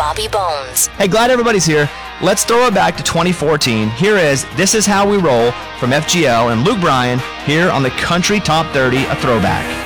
Bobby Bones. Hey, glad everybody's here. Let's throw it back to 2014. Here is This Is How We Roll from FGL and Luke Bryan here on the Country Top 30, a throwback.